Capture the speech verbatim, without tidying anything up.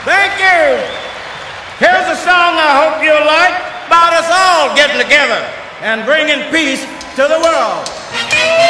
Thank you. Here's a song I hope you'll like about us all getting together and bringing peace to the world.